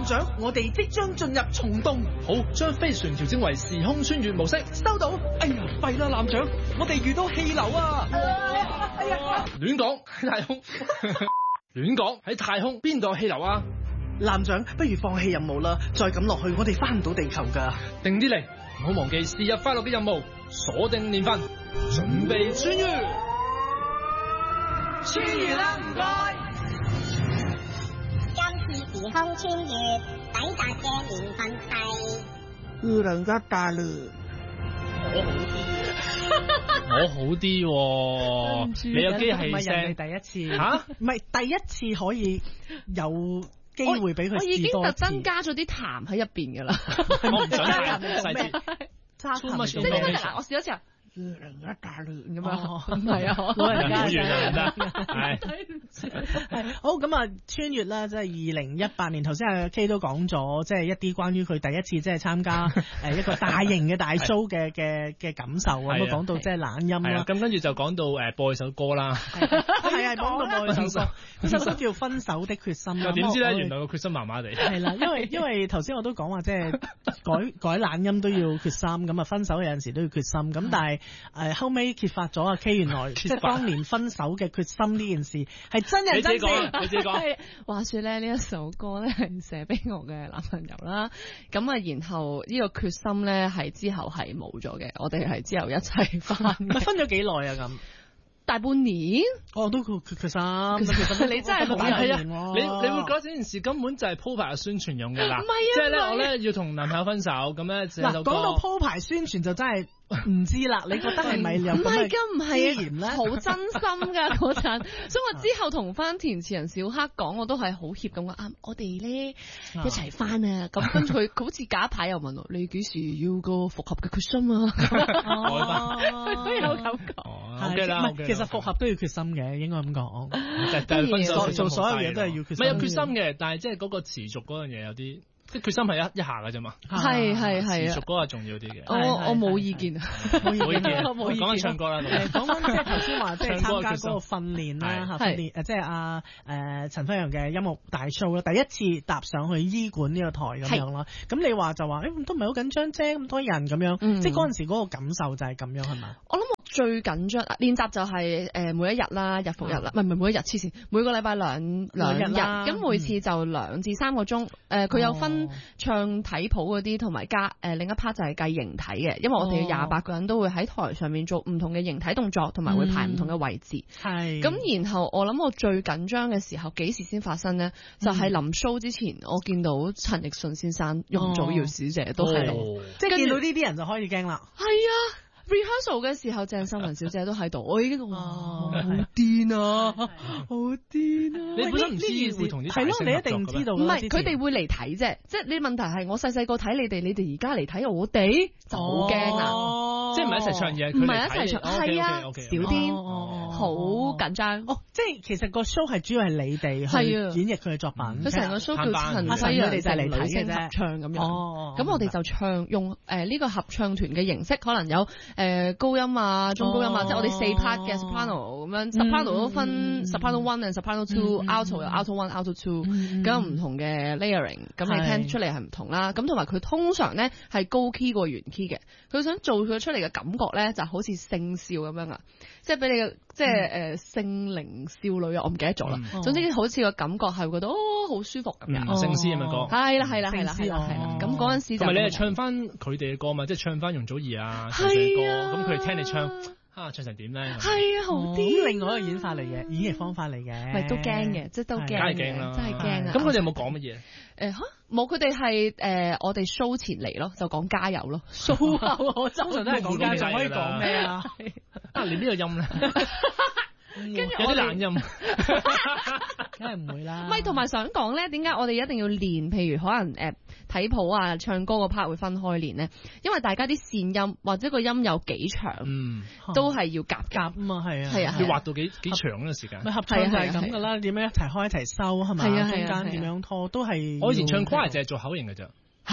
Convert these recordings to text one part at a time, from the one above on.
長，我哋即將進入蟲洞。 好，將飛船調整為時空穿越模式。 收到。哎呀，弊啦，艦長，我哋遇到氣流啊！ 亂講喺太空，亂講喺太空邊度有氣流啊？ 艦長，不如放棄任務啦，再咁落去我哋翻唔到地球噶。 定啲嚟，唔好忘記是日快樂嘅任務，鎖定年份，準備穿越。 穿越啦，唔該。今次時空穿越抵達嘅年份係 2018。 我好啲喎，你有機器聲， 第一次吓？ 唔係第一次可以有機會俾佢試多一次。 我已經特登加咗啲痰喺入邊㗎啦。 我唔想加細節。 加即係因為嗱，我試咗次啊。2018咁樣，係啊， 老人家好遠啊， 係好咁啊！穿越啦，即係2018年。頭先阿 K 都講咗，即係一啲關於佢第一次即係參加一個大型嘅大 show 嘅感受啊。咁講到即係懶音啦。 咁跟住就講到播首歌啦。 係啊，講到播首歌，嗰首歌叫《分手的決心》。 又點知咧？原來個決心麻麻地。 係啦，因為頭先我都講話，即係改懶音都要決心，咁啊分手有陣時都要決心。咁但係後尾揭發咗阿 K 原來即係當年分手嘅決心呢件事係真人真事。 你自己講。 話說咧，呢一首歌咧係寫俾我嘅男朋友啦。咁啊，然後呢個決心咧係之後係冇咗嘅。我哋係之後一齊翻。 分咗幾耐啊？咁大半年。 哦，都決心。 你真係好係啊！你會覺得呢件事根本就係鋪排宣傳用嘅啦。 唔係啊！ 即係咧，我咧要同男朋友分手咁咧， 嗱，講到鋪排宣傳就真係。唔知啦，你覺得係咪有咁嘅資源咧？ 好真心噶嗰陣，所以我之後同翻填詞人小黑講，我都係好怯咁講我哋咧一齊翻啊！咁跟住佢好似假牌又問我，你幾時要個復合嘅決心啊？都有咁講。 其實復合都要決心嘅，應該咁講。 但係分手做所有嘢都係要決心。 唔係有決心嘅，但係即係嗰個持續嗰樣嘢有啲。即係決心係一下嘅啫嘛， 係持續嗰個重要啲嘅。 我冇意見啊， 冇意見。講緊唱歌啦， 講緊即係頭先話即係參加嗰個訓練啦嚇，訓練即係阿陳輝陽嘅音樂大 show 啦，第一次踏上去醫館呢個台咁樣啦。咁你話就話都唔係好緊張啫，咁多人咁樣，即係嗰陣時嗰個感受就係咁樣係嘛？ 我諗我最緊張練習就係每一日啦，日復日啦，唔係每一日黐線，每個禮拜兩日，咁每次就2至3個鐘。佢有分唱體譜嗰啲，同埋加另一 part 就係計形體嘅，因為我哋28個人都會喺台上面做唔同嘅形體動作，同埋會排唔同嘅位置。係咁，然後我諗我最緊張嘅時候幾時先發生呢？就係臨 show 之前，我見到陳奕迅先生、容祖兒小姐都喺度， 即係見到呢啲人就開始驚啦。 係啊。rehearsal 嘅時候，鄭秀文小姐都喺度，我已經話好癲啊，好癲啊！ 你本身唔知會同啲係咯， 你一定唔知道。 唔係佢哋會嚟睇啫，即係你問題係我細個睇你哋而家嚟睇我哋就好驚啊！ 即係唔係一齊唱嘢， 唔係一齊唱，係啊，小癲，好緊張。 哦，即係其實個 show 係主要係你哋去演繹佢嘅作品。 佢成個 show 叫陳輝陽就嚟睇嘅合唱咁樣。咁我哋就唱用呢個合唱團嘅形式，可能有。高音啊，中高音啊，即係我哋4 part 嘅 soprano 咁樣，soprano 都分 soprano 1 and soprano 2，alto 有 alto 1、alto 2，咁有唔同嘅 layering，咁你聽出嚟係唔同啦。咁同埋佢通常咧係高 key 過原 key 嘅，佢想做佢出嚟嘅感覺咧就好似聖少咁樣啊，即係俾你即係聖靈少女啊，我唔記得咗啦。總之好似個感覺係會覺得好舒服咁樣。 聖詩咁嘅歌， 係啦。咁嗰陣時就同埋你係唱翻佢哋嘅歌嘛，即係唱翻容祖兒啊嘅歌。咁佢哋聽你唱，唱成點咧？ 係啊，好啲。 另外一個演繹方法嚟嘅， 咪都驚嘅，即係都驚嘅，真係驚啊！ 咁佢哋有冇講乜嘢？ 冇，佢哋係我哋 show 前嚟咯，就講加油咯。show 後我通常都係講加油， 可以講咩啊？ 你呢個音咧？ 跟住有啲懶音， 梗係唔會啦。 咪同埋想講咧，點解我哋一定要練？譬如可能睇譜啊，唱歌個 part 會分開練咧，因為大家啲線音或者個音有幾長，都係要夾啊嘛，係啊， 係啊， 要畫到幾長嘅時間。 咪合唱就係咁噶啦，點樣一齊開一齊收係咪？中間點樣拖都係。 我以前唱 choir 就係做口型嘅咋。 嚇？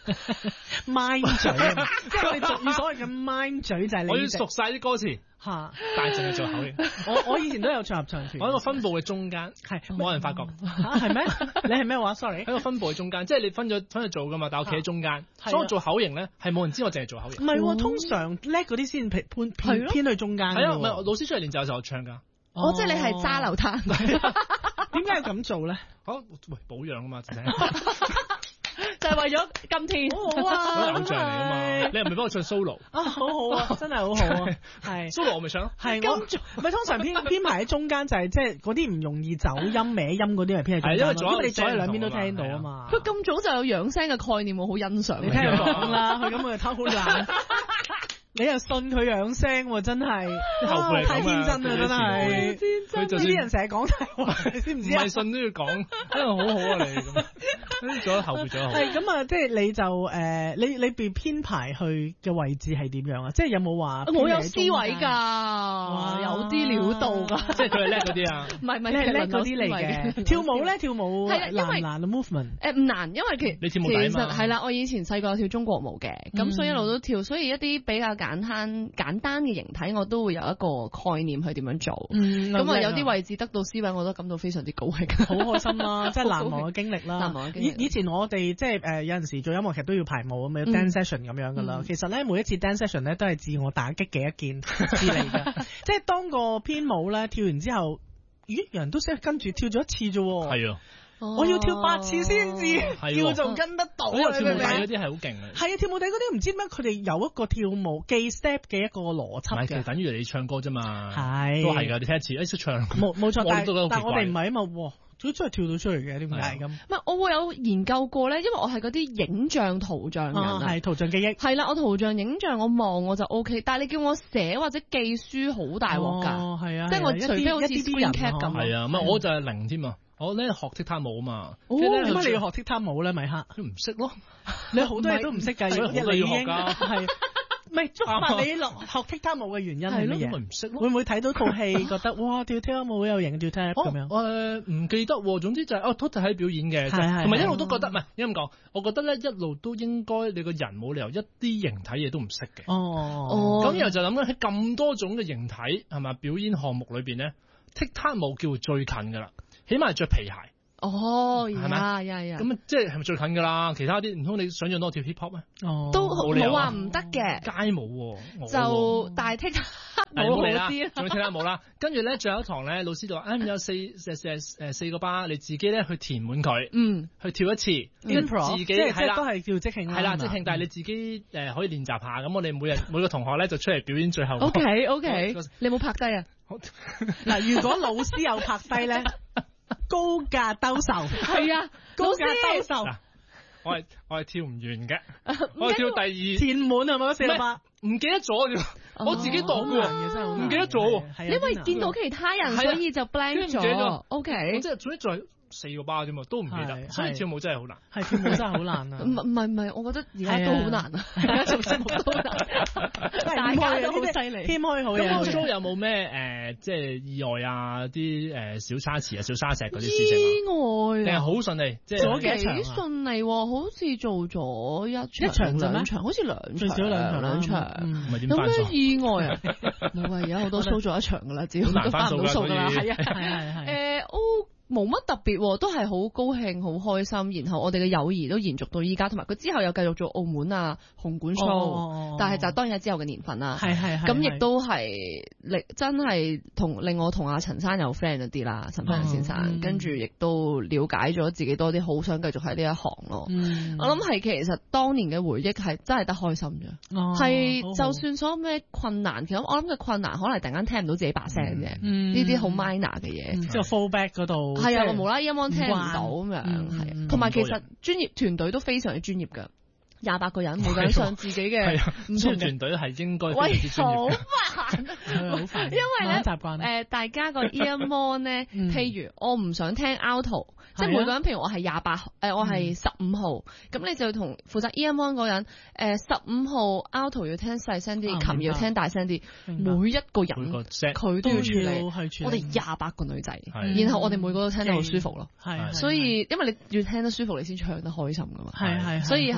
，mind 嘴啊，即係我哋俗語所謂嘅 mind 嘴就係你。 我要熟晒啲歌詞。 嚇！ 但係淨係做口型。 我以前都有唱合唱團。 我喺個分佈嘅中間， 係冇人發覺。 係咩？你係咩話 ？Sorry。喺個分佈嘅中間，即係你分咗做㗎嘛，但我企喺中間，所以我做口型咧係冇人知我淨係做口型。 唔係喎，通常叻嗰啲先偏去中間。 係啊，唔係老師出嚟練習嘅時候唱㗎。 即係你係揸流灘。 點解要咁做咧？ 喂，保養啊嘛， 就係為咗今天。 好啊， 偶像嚟啊嘛，你係咪幫我唱 solo？ 好好啊，真係好好啊，係 solo 我咪唱咯。 係我咪通常編排喺中間就係即係嗰啲唔容易走音歪音嗰啲係編喺中間，因為你左右兩邊都聽到啊嘛。 佢咁早就有養聲嘅概念，我好欣賞。 你聽佢講啦，佢咁佢偷懶。你又信佢養聲喎，真係太天真啦，真係。佢就啲人成日講大話，你知唔知啊？ 唔係信都要講，真係好好啊你咁。做咗後輩做得好。 係咁啊，即係你就你被編排去嘅位置係點樣啊？即係有冇話？ 我有 C 位㗎，有啲料到㗎。 即係佢係叻嗰啲啊？ 唔係， 你係叻嗰啲嚟嘅。跳舞咧，跳舞難唔難 movement？ 唔難，因為你跳舞底嘛。 其實係啦，我以前細個跳中國舞嘅，咁所以一路都跳，所以一啲比較簡單嘅形體，我都會有一個概念去點樣做。咁啊，有啲位置得到 C 位，我都感到非常之高興， 好開心啦！即係難忘嘅經歷啦。 難忘嘅經歷。 以前我哋即係有陣時做音樂劇都要排舞咁樣 dance session 咁樣噶啦。其實咧每一次 dance session 咧都係自我打擊嘅一件事嚟㗎。即係當個編舞咧跳完之後，咦人都識跟住跳咗一次啫喎。 係啊。 我要跳8次先至叫做跟得到。 跳舞底嗰啲係好勁嘅。 係啊，跳舞底嗰啲唔知點解佢哋有一個跳舞記 step 嘅一個邏輯嘅。 其實等於你唱歌啫嘛。 係。都係㗎，你聽一次，識唱。 冇錯，但係我哋唔係啊嘛，佢真係跳到出嚟嘅，點解咁？ 唔係，我會有研究過咧，因為我係嗰啲影像圖像人啊， 係圖像記憶。係啦，我圖像影像我望我就 OK， 但係你叫我寫或者記書好大鑊㗎。 係啊， 即係我除非好似 screen cap 咁。 係啊，唔係我就係零添啊。我咧學踢踏舞啊嘛， 點解你要學踢踏舞咧？米克， 都唔識咯， 你好多嘢都唔識㗎， 所以好多要學㗎， 係咪觸發你學踢踏舞嘅原因係乜嘢？ 咪唔識咯？ 會唔會睇到套戲覺得哇跳踢踏舞好有型，跳踢咁樣？ 唔記得喎，總之就係都睇表演嘅，同埋一路都覺得唔係應該咁講，我覺得咧一路都應該你個人冇理由一啲形體嘢都唔識嘅。咁然後就諗緊喺咁多種嘅形體係咪表演項目裏邊咧，踢踏舞叫最近㗎啦。起碼係着皮鞋。 係咪？咁即係咪最近㗎啦？其他啲唔通你想象到我跳 hip hop 咩？ 都冇話唔得嘅。 街舞就大踢踏舞好啲。 仲要踢踏舞啦。跟住咧，最後一堂咧，老師就話：有四個巴，你自己咧去填滿佢。去跳一次。 Impro 自己係啦， 都係叫即興啦。 係啦，即興，但係你自己可以練習下。咁我哋每個同學咧就出嚟表演最後。 OK，你有冇拍低啊？ 嗱，如果老師有拍低咧，高價兜售。 係啊， 高價兜售。 我係跳唔完嘅，我係跳第2 填滿係咪400？ 唔記得咗，我自己度嘅，唔記得咗。 因為見到其他人，所以就 blank 咗。OK， 即係總之再4個巴啫嘛，都唔記得，所以跳舞真係好難。 係跳舞真係好難啊！ 唔係，我覺得而家都好難啊，而家仲識都好難。大家都好犀利， 謙虛好嘢。 咁個 show 有冇咩即係意外啊？啲小差池啊、小沙石嗰啲事情？ 意外定係好順利？即係做咗幾場？ 幾順利喎，好似做咗一場兩場，好似2場，最少2場。 唔係點翻數？ 有咩意外啊？冇啊！而家好多 show 做一場㗎啦，只要都翻唔到數㗎啦。係啊，冇乜特別，都係好高興、好開心。然後我哋嘅友誼都延續到依家，同埋佢之後又繼續做澳門啊紅館 show，但係就當然係之後嘅年份啦。係。咁亦都係真係令我同阿陳生有 friend 一啲啦，陳輝陽先生。跟住亦都了解咗自己多啲，好想繼續喺呢一行咯。我諗係其實當年嘅回憶係真係得開心嘅，係就算所有咩困難，其實我諗嘅困難可能突然間聽唔到自己把聲嘅，呢啲好 minor 嘅嘢， 即係 fallback 嗰度。 係啊，我無啦啦音樂聽唔到咁樣，係。同埋其實專業團隊都非常之專業㗎，28個人，每個人上自己嘅唔同嘅團隊係應該喂，好煩， 因為咧習慣大家個 earmon 咧，譬如我唔想聽 alto，即係每個人，譬如我係28，我係15號，咁你就同負責 earmon 嗰人，15號 alto 要聽細聲啲，琴要聽大聲啲，每一個人佢都要處理。我哋28個女仔，然後我哋每個都聽得好舒服咯。係，所以因為你要聽得舒服，你先唱得開心噶嘛。係，所以係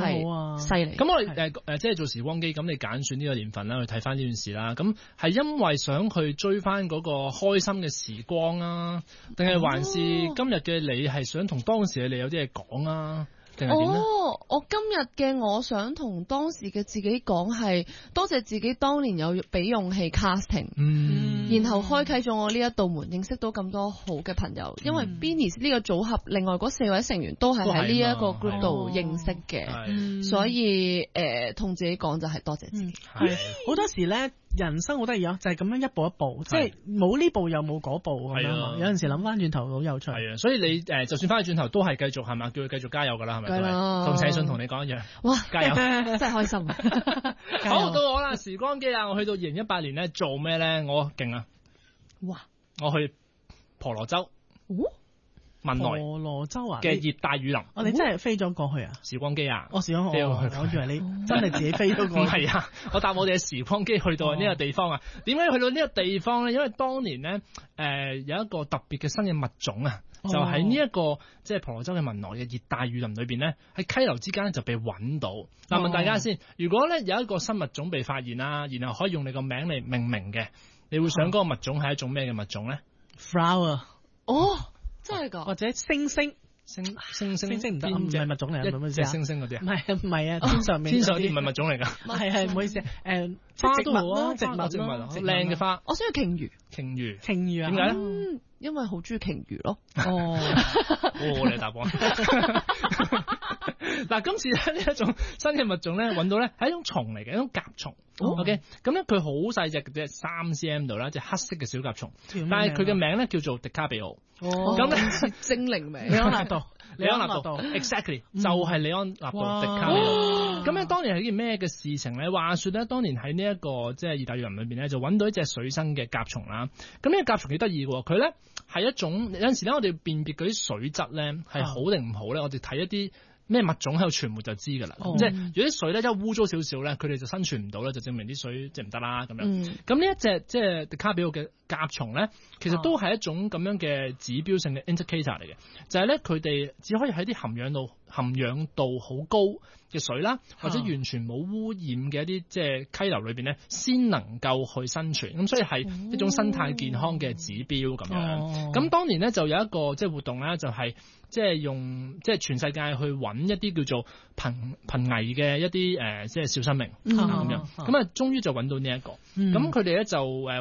犀利。 咁我哋即係做時光機，咁你揀選呢個年份啦，去睇翻呢件事啦。咁係因為想去追翻嗰個開心嘅時光啊，定係還是今日嘅你係想同當時嘅你有啲嘢講啊？ 我今日嘅我想同當時嘅自己講係多謝自己當年有俾勇氣 casting，然後開啟咗我呢一道門，認識到咁多好嘅朋友。因為 Beanies 呢個組合，另外嗰4位成員都係喺呢一個 group 度認識嘅，所以同自己講就係多謝自己。 好多時咧。人生好得意啊，就係咁樣一步一步，即係冇呢步又冇嗰步咁樣。有陣時諗翻轉頭好有趣。係啊， 所以你就算翻去轉頭都係繼續係嘛，叫佢繼續加油㗎啦，係咪？同寫信同你講一樣。 哇， 加油！ 真係開心。 好，到我啦，時光機啊！我去到2018年咧做咩咧？我勁啊！ 哇！ 我去婆羅洲。文萊婆羅洲啊嘅熱帶雨林， 我哋真係飛咗過去啊！ 時光機啊， 時光機，我以為你真係自己飛咗過去。 唔係啊，我搭我哋嘅時光機去到呢個地方啊。點解去到呢個地方咧？因為當年咧，有一個特別嘅新嘅物種啊，就喺呢一個即係婆羅洲嘅文萊嘅熱帶雨林裏邊咧，喺溪流之間咧就被揾到。嗱，問大家先，如果咧有一個新物種被發現啦，然後可以用你個名嚟命名嘅，你會想嗰個物種係一種咩嘅物種咧 ？Flower。 真係㗎， 或者星星唔得，唔係物種嚟，唔係即係星星嗰啲啊？ 唔係啊，天上啲唔係物種嚟㗎。 係唔好意思，花都好啊，植物靚嘅花。 我想要鯨魚啊？ 點解咧？ 因為好中意鯨魚咯。 你答案。嗱，今次呢一種新嘅物種咧，揾到咧係一種蟲嚟嘅，一種甲蟲。OK， 咁咧佢好細隻嘅，3 cm 度啦，隻黑色嘅小甲蟲。但係佢嘅名咧叫做迪卡比奧。咁咧精靈名。 李安納度 ，exactly 就係李安納度迪卡比奧。咁咧當年係一件咩嘅事情咧？話說咧，當年喺呢一個即係熱帶雨林裏邊咧，就揾到一隻水生嘅甲蟲啦。咁呢個甲蟲幾得意嘅喎，佢咧係一種有陣時咧，我哋辨別嗰啲水質咧係好定唔好咧，我哋睇一啲咩物種喺度傳播就知㗎啦。即係如果啲水咧一污糟少少咧，佢哋就生存唔到咧，就證明啲水即係唔得啦咁樣。咁呢一隻即係迪卡比奧嘅甲蟲咧，其實都係一種咁樣嘅指標性嘅 indicator 嚟嘅，就係咧佢哋只可以喺啲含氧度好高嘅水啦，或者完全冇污染嘅一啲即係溪流裏邊咧，先能夠去生存。咁所以係一種生態健康嘅指標咁樣。咁當年咧就有一個即係活動咧，就係即係用即係全世界去揾一啲叫做瀕危嘅一啲即係小生命咁樣。咁啊，終於就揾到呢一個。咁佢哋咧就